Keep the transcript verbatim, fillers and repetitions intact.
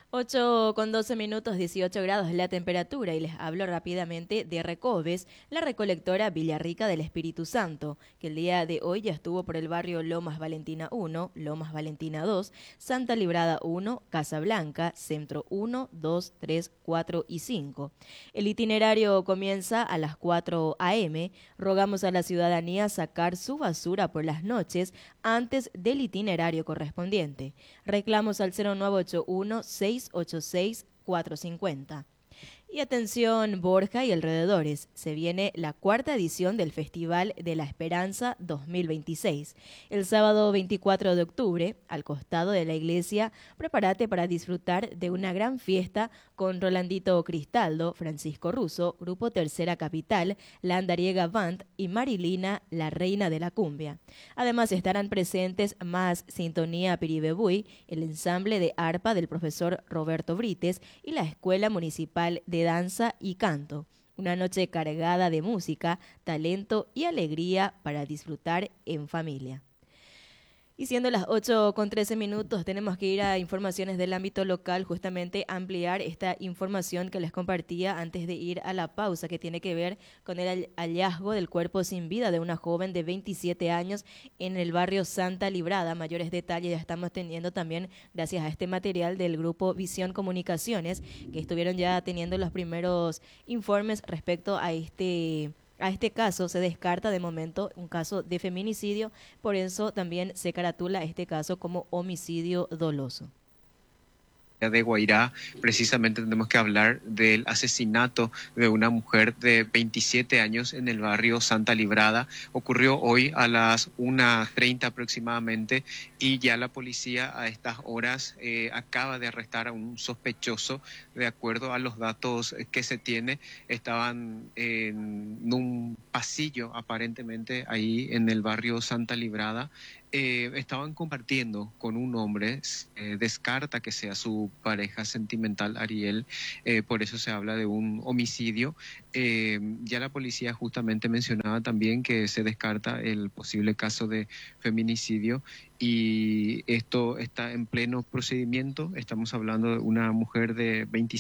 ocho con doce minutos, dieciocho grados la temperatura y les hablo rápidamente de Recobes, la recolectora Villarrica del Espíritu Santo, que el día de hoy ya estuvo por el barrio Lomas Valentina uno, Lomas Valentina dos, Santa Librada uno, Casa Blanca, Centro uno, dos, tres, cuatro y cinco. El itinerario comienza a las cuatro a eme. Rogamos a la ciudadanía sacar su basura por las noches antes del itinerario correspondiente. Reclamos al cero nueve ocho uno, seis ocho seis, cuatro cinco cero. Y atención Borja y alrededores, se viene la cuarta edición del Festival de la Esperanza dos mil veintiséis. El sábado veinticuatro de octubre, al costado de la iglesia, prepárate para disfrutar de una gran fiesta con Rolandito Cristaldo, Francisco Russo, Grupo Tercera Capital, La Andariega Band y Marilina, la reina de la cumbia. Además estarán presentes más Sintonía Piribebuy, el ensamble de arpa del profesor Roberto Brites y la Escuela Municipal de Danza y Canto. Una noche cargada de música, talento y alegría para disfrutar en familia. Y siendo las ocho con trece minutos, tenemos que ir a informaciones del ámbito local, justamente ampliar esta información que les compartía antes de ir a la pausa, que tiene que ver con el hallazgo del cuerpo sin vida de una joven de veintisiete años en el barrio Santa Librada. Mayores detalles ya estamos teniendo también gracias a este material del grupo Visión Comunicaciones, que estuvieron ya teniendo los primeros informes respecto a este A este caso. Se descarta de momento un caso de feminicidio, por eso también se caratula este caso como homicidio doloso. De Guairá, precisamente tenemos que hablar del asesinato de una mujer de veintisiete años en el barrio Santa Librada. Ocurrió hoy a las una treinta aproximadamente y ya la policía a estas horas eh, acaba de arrestar a un sospechoso. De acuerdo a los datos que se tiene, estaban en un pasillo aparentemente ahí en el barrio Santa Librada. Eh, estaban compartiendo con un hombre, eh, descarta que sea su pareja sentimental Ariel, eh, por eso se habla de un homicidio. Eh, ya la policía justamente mencionaba también que se descarta el posible caso de feminicidio y esto está en pleno procedimiento. Estamos hablando de una mujer de veinticinco